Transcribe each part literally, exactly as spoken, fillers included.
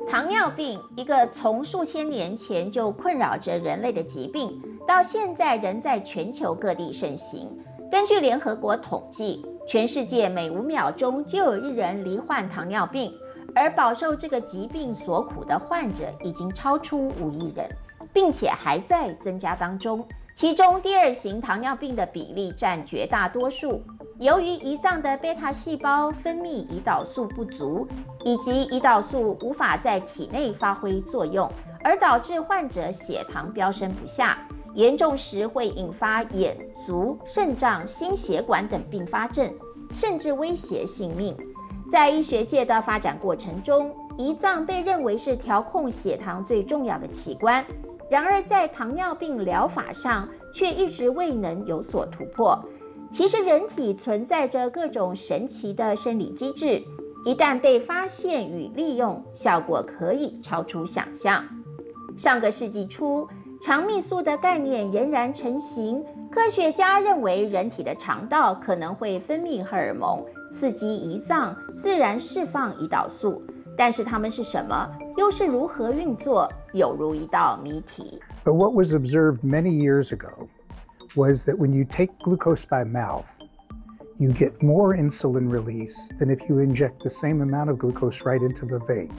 糖尿病，一个从数千年前就困扰着人类的疾病，到现在仍在全球各地盛行。根据联合国统计，全世界每五秒钟就有一人罹患糖尿病，而饱受这个疾病所苦的患者已经超出五亿人，并且还在增加当中。其中第二型糖尿病的比例占绝大多数。由于胰脏的贝塔细胞分泌胰岛素不足，以及胰岛素无法在体内发挥作用，而导致患者血糖飙升不下，严重时会引发眼、足、肾脏、心血管等并发症，甚至威胁性命。在医学界的发展过程中，胰脏被认为是调控血糖最重要的器官，然而在糖尿病疗法上却一直未能有所突破。其实人体存在着各种神奇的生理机制，一旦被发现与利用，效果可以超出想象。上个世纪初，肠泌素的概念仍然成型，科学家认为人体的肠道可能会分泌荷尔蒙，刺激胰脏自然释放胰岛素，但是它们是什么，又是如何运作，有如一道谜题。 But what was observed many years ago was that when you take glucose by mouth, you get more insulin release than if you inject the same amount of glucose right into the vein.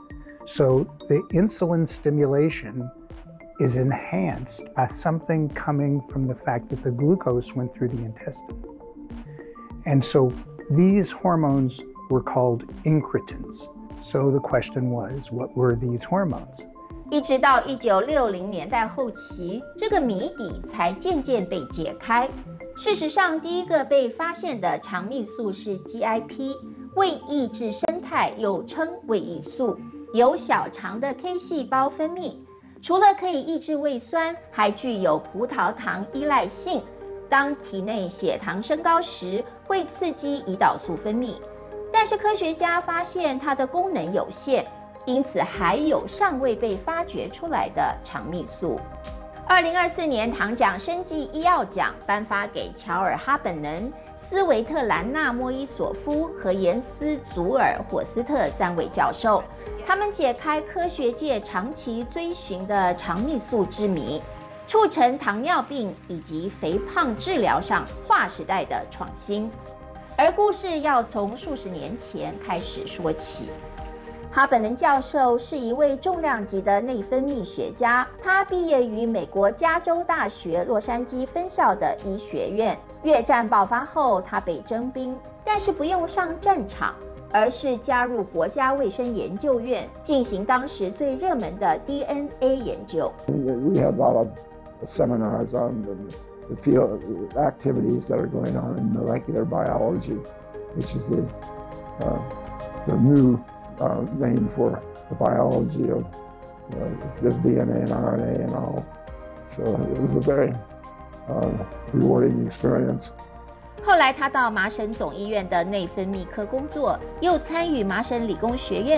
So the insulin stimulation is enhanced by something coming from the fact that the glucose went through the intestine. And so these hormones were called incretins. So the question was, what were these hormones? 一直到一九六零年代后期，这个谜底才渐渐被解开。事实上，第一个被发现的肠泌素是 G I P， 胃抑制生态，又称胃抑素，由小肠的 K 细胞分泌。除了可以抑制胃酸，还具有葡萄糖依赖性。当体内血糖升高时，会刺激胰岛素分泌。但是科学家发现它的功能有限，因此还有尚未被发掘出来的肠泌素。二零二四年糖奖生技医药奖颁发给乔尔·哈本能、斯维特兰娜·莫伊索夫和严斯·祖尔·霍斯特三位教授，他们解开科学界长期追寻的肠泌素之谜，促成糖尿病以及肥胖治疗上划时代的创新。而故事要从数十年前开始说起。哈本能教授是一位重量级的内分泌学家，他毕业于美国加州大学洛杉矶分校的医学院。越战爆发后，他被征兵，但是不用上战场，而是加入国家卫生研究院，进行当时最热门的 D N A 研究。 We had a lot of seminars on the, the field activities that are going on in molecular biology, which is the, uh, the new.Uh, name for the biology of uh, this D N A and R N A and all. So it was a very uh, rewarding experience. 后来他到麻省总医院的内分泌科工作，又参与麻省理工学院